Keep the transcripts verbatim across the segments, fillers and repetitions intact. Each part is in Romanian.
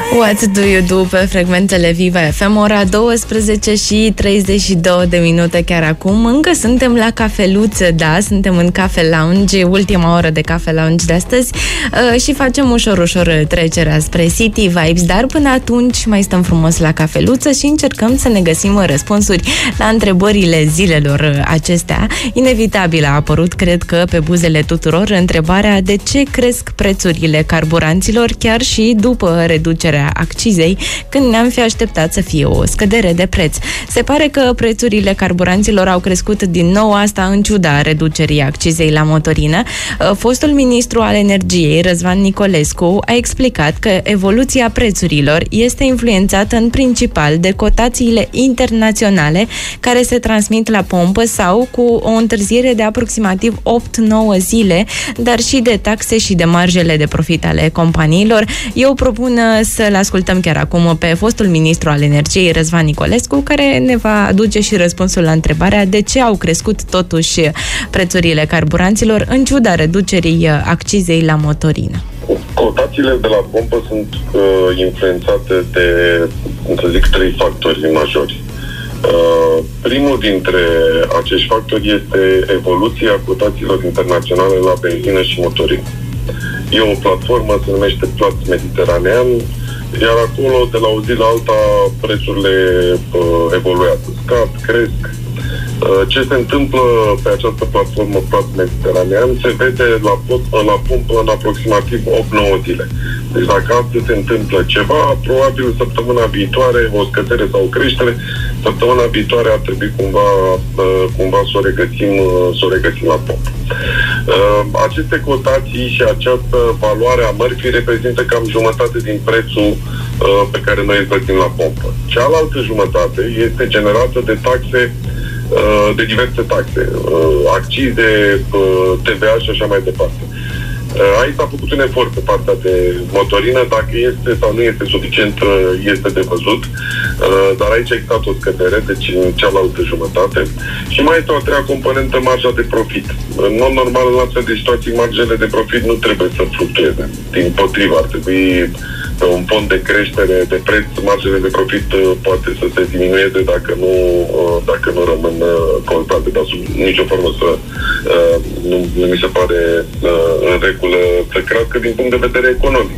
What do you do pe frecvențele Viva F M, ora douăsprezece și treizeci și două de minute chiar acum. Încă suntem la cafeluță, da, suntem în Cafe Lounge, ultima oră de Cafe Lounge de astăzi uh, și facem ușor, ușor trecerea spre City Vibes, dar până atunci mai stăm frumos la cafeluță și încercăm să ne găsim răspunsuri la întrebările zilelor acestea. Inevitabil a apărut, cred că, pe buzele tuturor întrebarea de ce cresc prețurile carburanților chiar și după reducerea accizei, când ne-am fi așteptat să fie o scădere de preț. Se pare că prețurile carburanților au crescut din nou, asta în ciuda reducerii accizei la motorină. Fostul ministru al energiei, Răzvan Nicolescu, a explicat că evoluția prețurilor este influențată în principal de cotațiile internaționale care se transmit la pompă sau cu o întârziere de aproximativ opt nouă zile, dar și de taxe și de marjele de profit ale companiilor. Eu propun să-l ascultăm chiar acum pe fostul ministru al energiei, Răzvan Nicolescu, care ne va aduce și răspunsul la întrebarea de ce au crescut totuși prețurile carburanților în ciuda reducerii accizei la motorină. Cotațiile de la pompă sunt uh, influențate de, să zic, trei factori majori. Uh, primul dintre acești factori este evoluția cotațiilor internaționale la benzină și motorină. E o platformă, se numește Platts Mediteranean, iar acolo, de la o zi la alta, prețurile uh, evoluează, scad, cresc. Uh, ce se întâmplă pe această platformă Platts Mediteranean se vede la, la pompă în aproximativ opt nouă zile. Deci dacă astăzi se întâmplă ceva, probabil săptămâna viitoare, o scădere sau o creștere, săptămâna viitoare ar trebui cumva, uh, cumva să o regăsim, uh, să o regăsim la pompă. Uh, aceste cotații și această valoare a mărfii reprezintă cam jumătate din prețul uh, pe care noi îl plătim la pompă. Cealaltă jumătate este generată de taxe, uh, de diverse taxe, uh, accize, uh, T V A și așa mai departe. Uh, aici s-a făcut un efort pe partea de motorină, dacă este sau nu este suficient, uh, este de văzut, uh, dar aici a existat o scădere, deci în cealaltă jumătate. Și mai este o a treia componentă, marja de profit. În mod normal, în astfel de situații, marjele de profit nu trebuie să fluctueze. Din ar trebui pe un fond de creștere de preț, marjele de profit uh, poate să se diminueze dacă nu, uh, dacă nu rămân uh, constante, dar sub nicio formă să uh, nu, nu mi se pare uh, în regulă să crească din punct de vedere economic.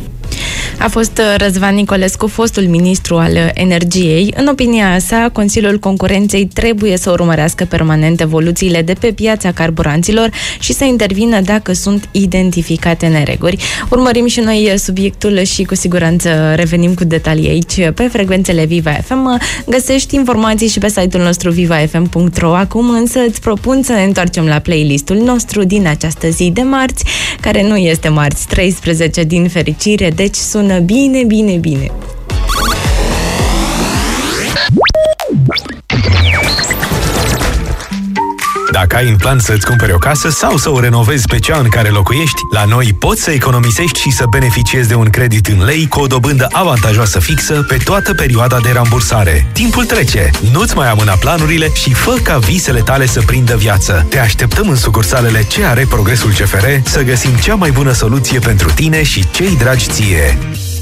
A fost Răzvan Nicolescu, fostul ministru al energiei. În opinia sa, Consiliul Concurenței trebuie să urmărească permanent evoluțiile de pe piața carburanților și să intervină dacă sunt identificate nereguli. Urmărim și noi subiectul și cu siguranță revenim cu detalii aici pe frecvențele Viva F M. Găsești informații și pe site-ul nostru viva f m punct r o. Acum însă îți propun să ne întoarcem la playlistul nostru din această zi de marți, care nu este marți treisprezece din fericire, deci sună bine, bine, bine. Dacă ai în plan să-ți cumperi o casă sau să o renovezi pe cea în care locuiești, la noi poți să economisești și să beneficiezi de un credit în lei cu o dobândă avantajoasă fixă pe toată perioada de rambursare. Timpul trece, nu-ți mai amâna planurile și fă ca visele tale să prindă viață. Te așteptăm în sucursalele C R Progresul C F R să găsim cea mai bună soluție pentru tine și cei dragi ție.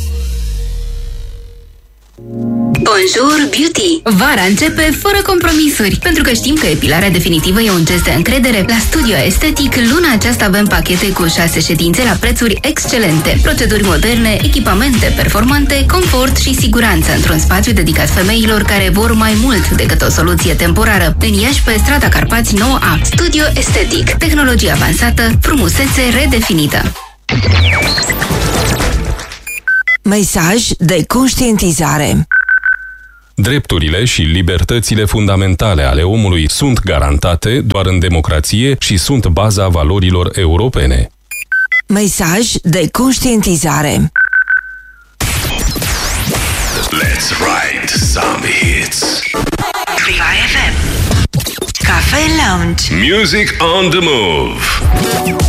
Bonjour Beauty! Vara începe fără compromisuri. Pentru că știm că epilarea definitivă e un gest de încredere, la Studio Estetic luna aceasta avem pachete cu șase ședințe la prețuri excelente. Proceduri moderne, echipamente performante, confort și siguranță într-un spațiu dedicat femeilor care vor mai mult decât o soluție temporară. În Iași, pe strada Carpați nouă A. Studio Estetic. Tehnologie avansată, frumusețe redefinită. Mesaj de conștientizare. Drepturile și libertățile fundamentale ale omului sunt garantate doar în democrație și sunt baza valorilor europene. Mesaj de conștientizare. Let's write some hits. Viva F M. Cafe Lounge. Music on the move.